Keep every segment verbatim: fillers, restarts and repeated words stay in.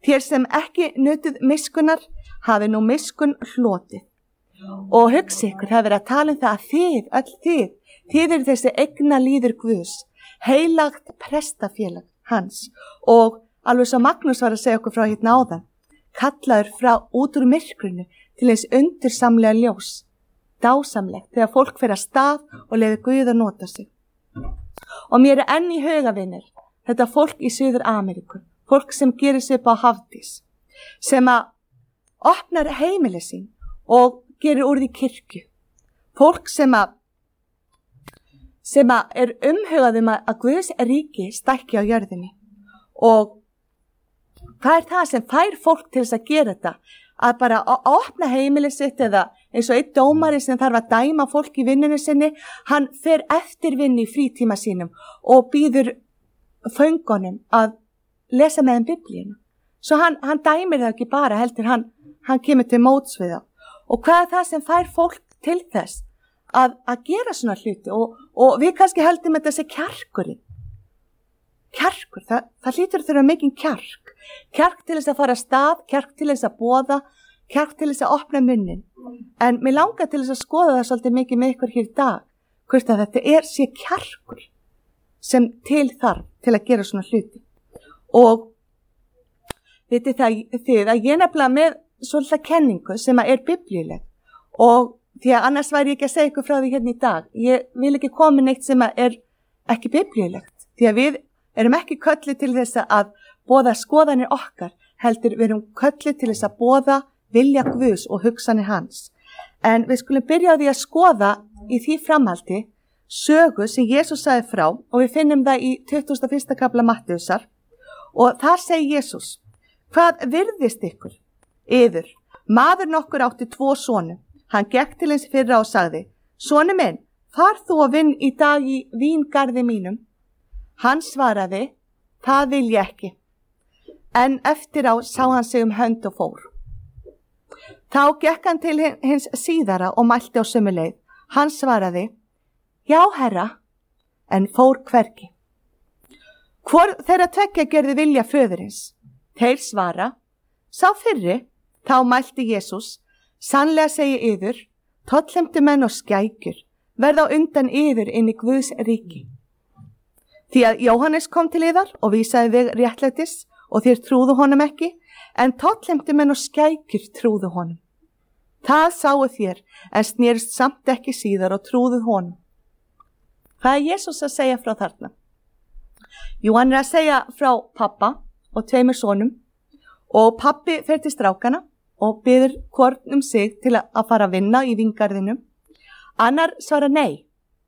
Þér sem ekki nutuð miskunnar, hafi nú miskun hlotið. Og hugsi ykkur, það er verið að tala um það að þið, öll þið, þið eru þessi eigna líður Guðs, heilagt prestafélag hans. Og alveg svo Magnús var að segja okkur frá hérna áðan, kallaður frá út úr myrkrinu til eins undursamlega ljós, dásamlegt, þegar fólk fer að stað og leiði Guð að nota sig. Og mér er enn í hugavinir, þetta fólk í Suður Ameríku, fólk sem gerir sig upp á Hafdís, sem að opnar heimili sín og gerir úr því kirkju. Fólk sem að, sem að er umhugað um að Guðs ríki stækki á jörðinni. Og hvað er það sem fær fólk til þess að gera þetta? Að bara að opna heimili sitt eða eins og einn dómari sem þarf að dæma fólk í vinnunni sinni, hann fer eftir vinnu í frítíma sínum og býður föngunum að lesa með þeim biblíuna. Svo hann, hann dæmir það ekki bara, heldur hann, hann kemur til móts við það. Og hvað er það sem fær fólk til þess að, að gera svona hluti? Og, og við kannski heldum þetta sé kjarkurinn. Kjarkur, það, það hlýtur þurfa mikinn kjark. Kjark til þess að fara að stað, kjark til þess að boða, kjark til þess að opna munnin. En mér langar til þess að skoða það svolítið mikið með ykkur hér í dag. Hvort að þetta er sé kjarkur sem til þarf til að gera svona hluti. Og vitið það þið að ég nefnilega með svolítið kenningu sem að er biblíuleg. Og því að annars væri ég ekki að segja ykkur frá því hérna í dag. Ég vil ekki koma neitt sem að er ekki biblíulegt. Því að við erum ekki kölluð til þess að boða skoðanir okkar, heldur við erum kölluð til þess að boða vilja Guðs og hugsanir hans. En við skulum byrja á því að skoða í því framhaldi sögu sem Jesús sagði frá og við finnum það í tuttugasta og fyrsta kafla Mattheusar og þar segir Jesús, hvað virðist ykkur? Yður, maður nokkur átti tvo sonu, hann gekk til hins fyrra og sagði, sonu minn, far þú og vinn í dag í víngarði mínum. Hann svaraði, það vil ég ekki. En eftir á sá hann sig um hönd og fór. Þá gekk hann til hins síðara og mælti á sömu leið. Hann svaraði, já herra, en fór hvergi. Hvor þeirra tveggja gerði vilja föðurins? Þeir svara, sá fyrri, þá mælti Jesús, sannlega segi yður, tollheimtu menn og skækjur, verða á undan yður inn í Guðs ríki. Því að Jóhannes kom til yðar og vísaði þig réttlætis og þér trúðu honum ekki, en tollheimtu menn og skækjur trúðu honum. Það sáu þér, en snerist samt ekki síðar og trúðu honum. Hvað er Jesús að segja frá þarna? Jú, hann er að segja frá pappa og tveimur sonum og pappi fer til strákana og biður hvorn um sig til að fara að vinna í víngarðinum. Annar svara nei.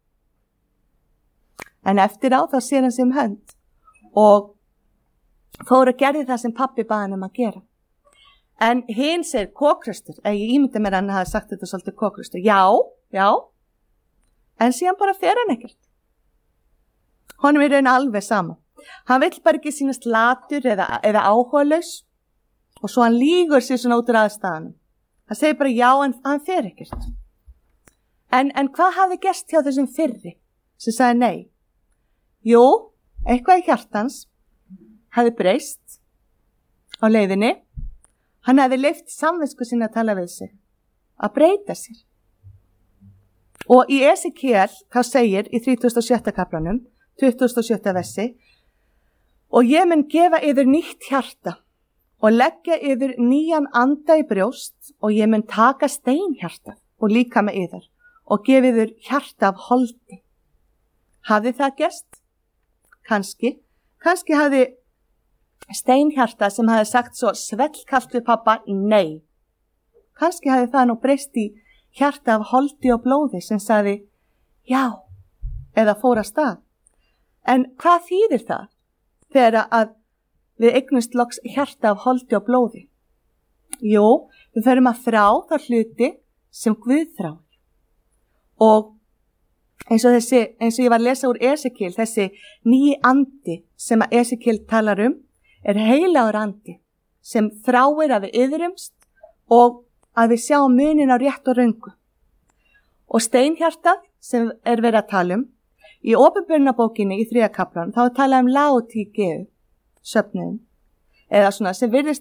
En eftir á þá sér hann sig um hönd og fór að gerði það sem pappi baði hann um að gera. En hinn segir kókröstur, eða ég ímynda mér hann hafi sagt þetta svolítið kókröstur. Já, já, en síðan bara fer hann ekkert. Honum er raun alveg sama. Hann vill bara ekki sýnast latur eða, eða áhugalaus og svo hann lýgur sér svona út úr aðstæðanum. Hann segir bara já, en hann fer ekkert. En, en hvað hafði gerst hjá þessum fyrri sem sagði nei? Jú, eitthvað í hjartans hafði breyst á leiðinni. Hann hafði leyft samvisku sinni að tala við sig, að breyta sér. Og í Esekiel þá segir í þrítugasta og sjötta kaflanum, tuttugasta og sjötta versi, og ég mun gefa yfir nýtt hjarta og leggja yfir nýjan anda í brjóst og ég mun taka steinhjarta og líka með yfir og gefa yfir hjarta af holdi. Hafði það gerst? Kanski. Kanski hafði steinhjarta sem hafði sagt svo svellkalt við pappa, nei. Kanski hafði það nú breyst í hjarta af holdi og blóði sem sagði já, eða fór að stað. En hvað þýðir það þegar að við eignumst loks hjarta af holdi og blóði? Jú, við förum að þrá þar hluti sem Guð þráir. Og eins og, þessi, eins og ég var að lesa úr Esekiel, þessi nýji andi sem að Esekiel talar um, er heilagur andi sem þráir að við yðrumst og að við sjáum munin á rétt og röngu. Og steinhjartað sem er verið að tala um, í Opinberunarbókinni í þriðja kaflan, þá er talað um Laodíkeu, söfnuðin, eða svona sem virðist